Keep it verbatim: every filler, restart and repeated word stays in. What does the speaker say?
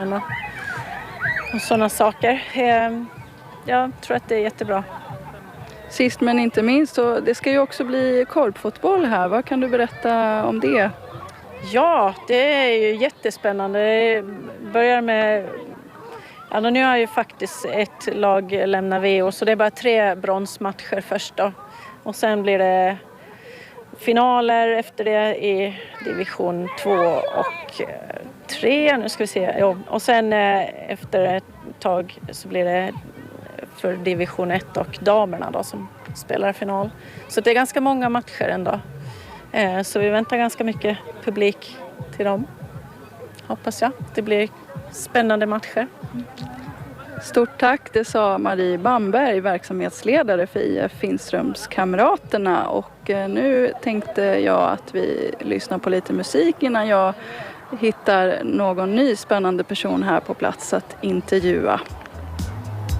och sådana saker. Jag tror att det är jättebra. Sist men inte minst, så det ska ju också bli korpfotboll här. Vad kan du berätta om det? Ja, det är ju jättespännande. Det börjar med... Ja, nu har ju faktiskt ett lag lämnat V O, så det är bara tre bronsmatcher först då. Och sen blir det finaler efter det i division två och tre. Nu ska vi se. Ja. Och sen efter ett tag så blir det för division ett och damerna då som spelar final. Så det är ganska många matcher ändå. Så vi väntar ganska mycket publik till dem. Hoppas jag. Det blir spännande matcher. Stort tack, det sa Marie Bamberg, verksamhetsledare för I F Finströmskamraterna. Och nu tänkte jag att vi lyssnar på lite musik innan jag hittar någon ny spännande person här på plats att intervjua.